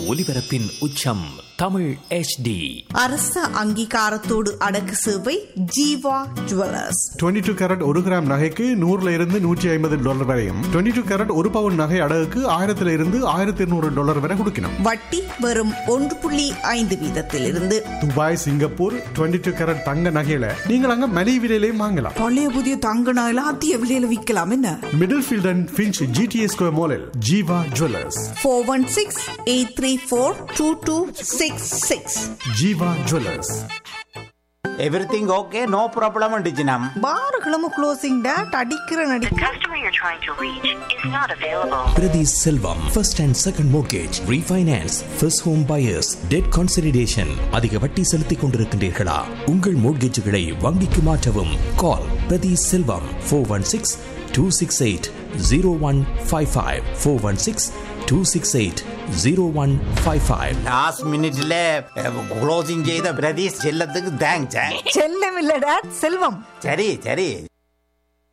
ஒலிபரப்பின் உச்சம் தமிழ் HD. அரச அங்கீகாரத்தோடு அடக்கு சேவை ஜீவா ஜுவல்லர்ஸ். 22 கேரட் 1 கிராம் நகைக்கு 100 இருந்து $150 வரையும், 22 கேரட் 1 பவுன் நகை அடகுக்கு 1000 இருந்து $1200 வரை கொடுக்கணும். வட்டி வெறும் 1.5 வீதத்திலிருந்து. துபாய், சிங்கப்பூர் 22 கேரட் தங்க நகையில நீங்கள் அங்க மலிவு விலையிலேயே வாங்கலாம். பழைய புதிய தங்க நகையில அதிக விலையில விற்கலாம். என்ன middle field and Finch GTA square மாலில் Jeeva jewellers. 416-834-2266. Jeeva jewellers. Everything okay? No problem டிஜினம். பாருகளும் closing date அடிக்கிற நடி. The customer you're trying to reach is not available. Priti Selvam, first and second mortgage, refinance, first home buyers, debt consolidation. அதிக வட்டி செலுத்திக் கொண்டிருக்கின்றீர்களா? உங்கள் மோட்கேஜுகளை வங்கிக்கு மாற்றவும். கால் பிரதி செல்வம் 416-268-0155 416-268-0155. லாஸ்ட் மினிட்ல க்ளோசிங் செய்த பிரதீஷ் செல்லத்துக்கு தேங்க்ஸ். செல்லம் இல்ல டேட் செல்வம். சரி சரி.